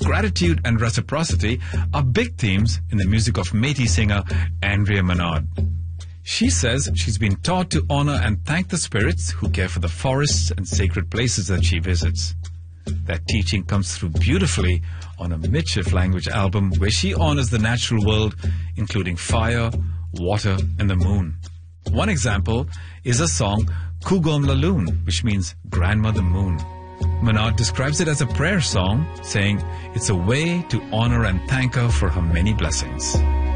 gratitude and reciprocity are big themes in the music of Métis singer Andrea Menard. She says she's been taught to honor and thank the spirits who care for the forests and sacred places that she visits. That teaching comes through beautifully on a Michif language album where she honors the natural world, including fire, water, and the moon. One example is a song, Kugom La Lune, which means Grandmother Moon. Menard describes it as a prayer song, saying it's a way to honor and thank her for her many blessings.